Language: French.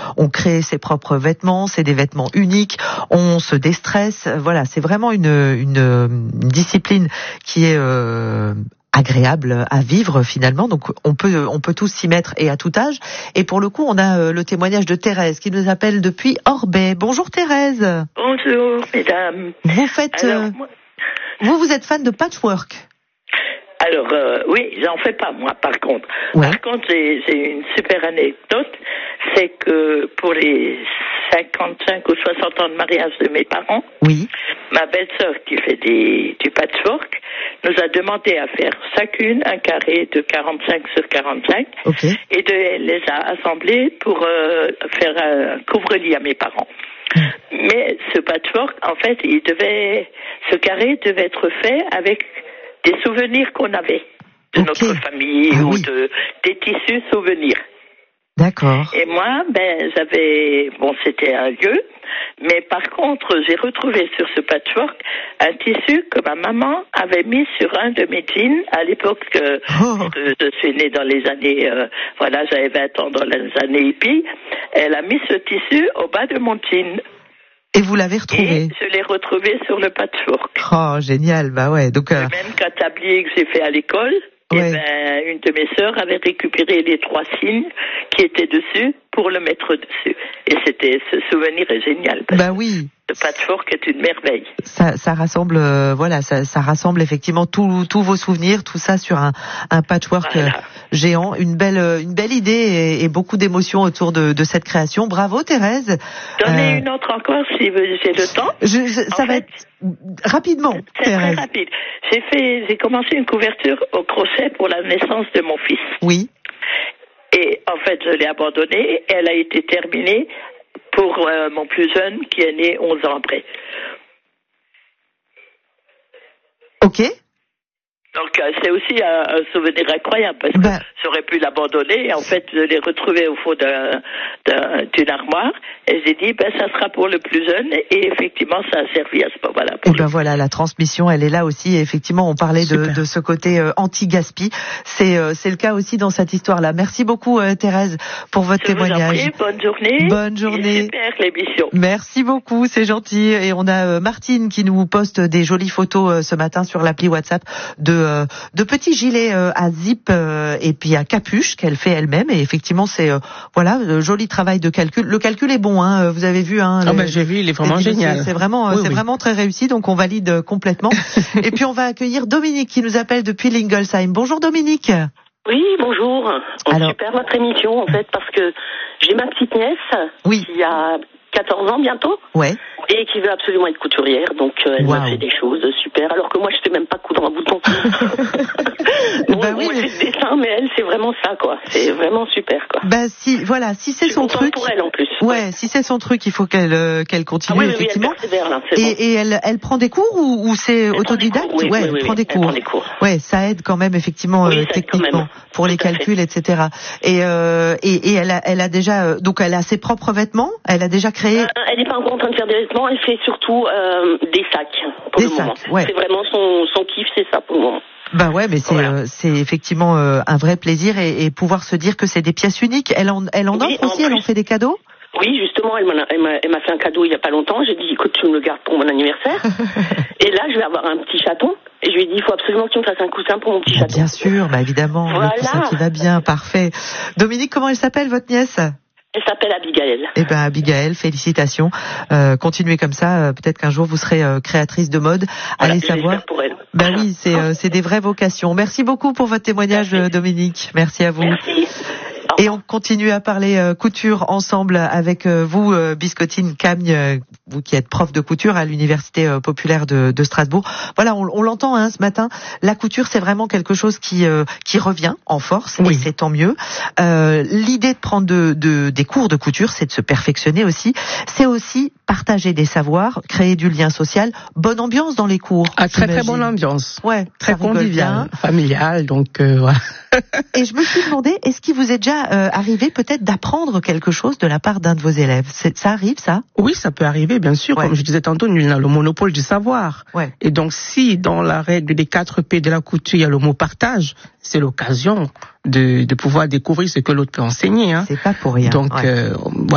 on crée ses propres vêtements, c'est des vêtements uniques, on se déstresse. Voilà, c'est vraiment une discipline qui est agréable à vivre finalement, donc on peut tous s'y mettre et à tout âge. Et pour le coup, on a le témoignage de Thérèse qui nous appelle depuis Orbey. Bonjour Thérèse. Bonjour mesdames. Vous faites, vous êtes fan de patchwork? Alors oui, j'en fais pas moi par contre. Ouais. Par contre, j'ai une super anecdote, c'est que pour les 55 ou 60 ans de mariage de mes parents, oui, ma belle-sœur qui fait du patchwork nous a demandé à faire chacune un carré de 45 sur 45 okay. et elle les a assemblés pour faire un couvre-lit à mes parents. Mais ce patchwork, en fait, ce carré devait être fait avec des souvenirs qu'on avait de notre famille ou des tissus souvenirs. D'accord. Et moi, c'était un lieu, mais par contre, j'ai retrouvé sur ce patchwork un tissu que ma maman avait mis sur un de mes jeans à l'époque. Je suis née dans les années, j'avais 20 ans dans les années hippies. Elle a mis ce tissu au bas de mon jean. Et vous l'avez retrouvé? Et je l'ai retrouvé sur le patchwork. Oh, génial, bah ouais. Donc, le même qu'un tablier que j'ai fait à l'école. Ouais. Une de mes sœurs avait récupéré les 3 signes qui étaient dessus pour le mettre dessus. Et ce souvenir est génial. Bah oui. Le patchwork est une merveille. Ça rassemble, ça rassemble effectivement tous vos souvenirs, tout ça sur un patchwork géant. Une belle idée et beaucoup d'émotions autour de cette création. Bravo Thérèse. Donnez une autre encore si j'ai le temps. Ça va être rapidement. C'est Thérèse. très rapide. J'ai commencé une couverture au crochet pour la naissance de mon fils. Oui. Et en fait, je l'ai abandonnée. Elle a été terminée pour mon plus jeune qui est né 11 ans après. Ok. Donc c'est aussi un souvenir incroyable parce que j'aurais pu l'abandonner et en fait je l'ai retrouvé au fond d'une armoire et j'ai dit ça sera pour le plus jeune et effectivement ça a servi à ce moment-là. Et voilà, la transmission elle est là aussi et effectivement on parlait de ce côté anti-gaspi, c'est le cas aussi dans cette histoire-là. Merci beaucoup Thérèse pour votre témoignage. Vous en prie, bonne journée. Bonne journée. Super l'émission. Merci beaucoup, c'est gentil et on a Martine qui nous poste des jolies photos ce matin sur l'appli WhatsApp de petits gilets à zip et puis à capuche qu'elle fait elle-même et effectivement c'est joli travail de calcul. Le calcul est bon, hein, vous avez vu hein. J'ai vu, il est vraiment génial. C'est vraiment vraiment très réussi, donc on valide complètement. Et puis on va accueillir Dominique qui nous appelle depuis Lingolsheim. Bonjour Dominique. Oui, bonjour. Super votre émission en fait parce que j'ai ma petite nièce qui a 14 ans bientôt. Ouais. Et qui veut absolument être couturière, donc elle me fait des choses super, alors que moi je sais même pas coudre un bouton. Moi je fais des dessins, mais elle c'est vraiment ça quoi, c'est vraiment super quoi. Si c'est son truc. Pour elle en plus. Ouais, si c'est son truc, il faut qu'elle continue effectivement. Elle persévère, là, et elle prend des cours ou c'est autodidacte? Elle prend des cours. Ouais, ça aide quand même effectivement techniquement pour les calculs, etc. Et elle a déjà donc elle a ses propres vêtements, elle a déjà créé. Elle n'est pas encore en train de faire des vêtements, elle fait surtout des sacs pour le moment. Ouais. C'est vraiment son kiff, c'est ça pour le moment. Mais c'est effectivement un vrai plaisir et pouvoir se dire que c'est des pièces uniques. Elle en offre aussi, elle en fait des cadeaux. Oui, justement, elle m'a fait un cadeau il y a pas longtemps. J'ai dit, écoute, tu me le gardes pour mon anniversaire. Et là, je vais avoir un petit chaton. Et je lui ai dit, il faut absolument que tu me fasses un coussin pour mon petit chaton. Bien sûr, évidemment, le coussin qui va bien, parfait. Dominique, comment elle s'appelle, votre nièce? Elle s'appelle Abigail. Abigail, félicitations. Continuez comme ça. Peut-être qu'un jour vous serez créatrice de mode. Allez savoir. Pour elle. Oui, c'est des vraies vocations. Merci beaucoup pour votre témoignage, Dominique. Merci à vous. Merci. Et on continue à parler couture ensemble avec vous, Biscottine Cagne, vous qui êtes prof de couture à l'Université populaire de Strasbourg. Voilà, on l'entend ce matin. La couture, c'est vraiment quelque chose qui revient en force, et c'est tant mieux. L'idée de prendre des cours de couture, c'est de se perfectionner aussi. C'est aussi partager des savoirs, créer du lien social, bonne ambiance dans les cours. Très bonne ambiance. Ouais, très convivial, familial, donc voilà. Et je me suis demandé, est-ce qu'il vous est déjà arrivé peut-être d'apprendre quelque chose de la part d'un de vos élèves? Ça arrive, ça? Oui, ça peut arriver, bien sûr. Comme je disais tantôt, nous avons le monopole du savoir. Ouais. Et donc, si dans la règle des 4 P de la couture, il y a le mot partage, c'est l'occasion de pouvoir découvrir ce que l'autre peut enseigner. C'est pas pour rien. Donc,